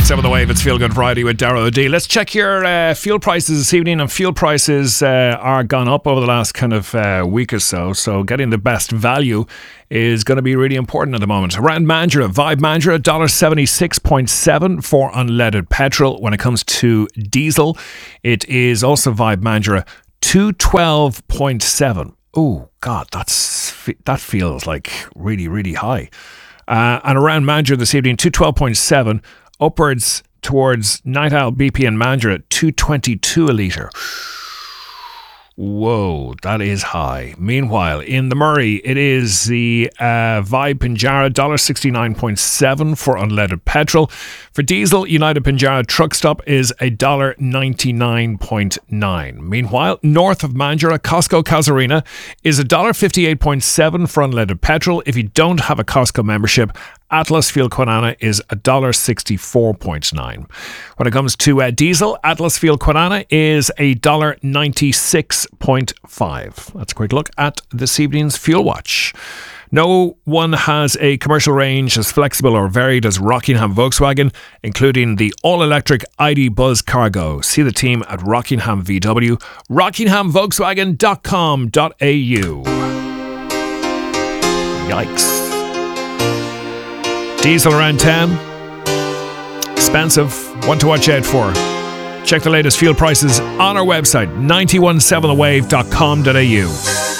91.7 The Wave. It's Feel Good Friday with Darragh O'D. Let's check your fuel prices this evening. And fuel prices are gone up over the last kind of week or so. So getting the best value is going to be really important at the moment. Around Mandurah, Vibe Mandurah, $76.7 for unleaded petrol. When it comes to diesel, it is also Vibe Mandurah, $212.7. Oh, God, that feels like really, really high. And around Mandurah this evening, 212.7, upwards towards Night Owl BP and Mandurah, 222 a litre. Whoa, that is high. Meanwhile, in the Murray, it is the Vibe Pinjarra, $69.7 for unleaded petrol. For diesel, United Pinjarra truck stop is $99.9. Meanwhile, north of Mandurah, Costco Casuarina is $58.7 for unleaded petrol. If you don't have a Costco membership, Atlas Fuel Quinana is $64.9. When it comes to diesel, Atlas Fuel Quinana is $96.5. That's a quick look at this evening's Fuel Watch. No one has a commercial range as flexible or varied as Rockingham Volkswagen, including the all-electric ID Buzz Cargo. See the team at Rockingham VW, rockinghamvolkswagen.com.au. Yikes. Diesel around 10. Expensive. One to watch out for. Check the latest fuel prices on our website, 917thewave.com.au.